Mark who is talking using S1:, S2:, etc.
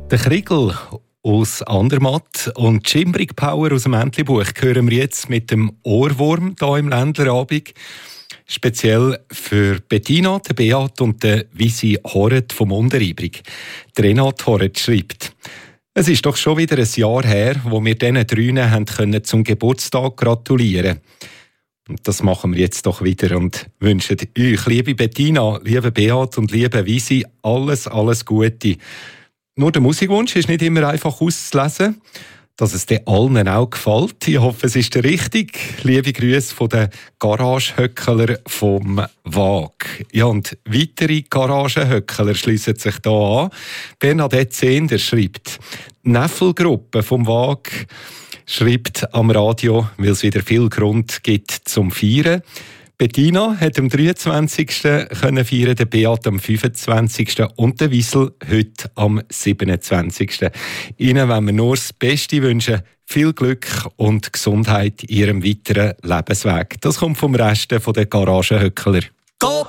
S1: Der Kriegel aus Andermatt und Schimbrig Power aus dem Entlebuch hören wir jetzt mit dem Ohrwurm hier im Ländlerabend. Speziell für Bettina, den Beat und den Visi Horret vom Unteribrig. Renat Horret schreibt: Es ist doch schon wieder ein Jahr her, wo wir diesen drei zum Geburtstag gratulieren konnten. Und das machen wir jetzt doch wieder und wünschen euch, liebe Bettina, liebe Beat und liebe Visi, alles Gute. Nur der Musikwunsch ist nicht immer einfach auszulesen, dass es den allen auch gefällt. Ich hoffe, es ist richtig. Liebe Grüße von den Garagehöckler vom WAG. Ja, und weitere Garagehöckler schliessen sich hier an. Bernadette Zehnder schreibt: Neffelgruppe vom WAG schreibt am Radio, weil es wieder viel Grund gibt zum Feiern. Bettina hat am 23. können feiern, der Beat am 25. und der Wiesel heute am 27. Ihnen wollen wir nur das Beste wünschen. Viel Glück und Gesundheit in Ihrem weiteren Lebensweg. Das kommt vom Rest der Garagenhöckler. Go